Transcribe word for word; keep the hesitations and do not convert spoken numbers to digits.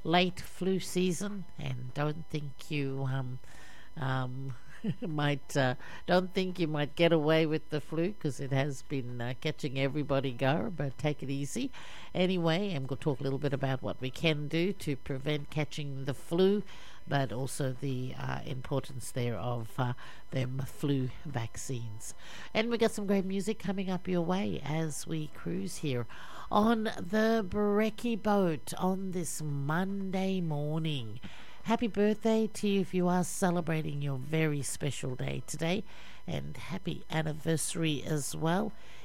late flu season, and don't think you um, um, might uh, don't think you might get away with the flu, because it has been uh, catching everybody go, but take it easy. Anyway, I'm going to talk a little bit about what we can do to prevent catching the flu, but also the uh, importance there of uh, them flu vaccines. And we got some great music coming up your way as we cruise here on the Brekkie boat on this Monday morning. Happy birthday to you if you are celebrating your very special day today, and happy anniversary as well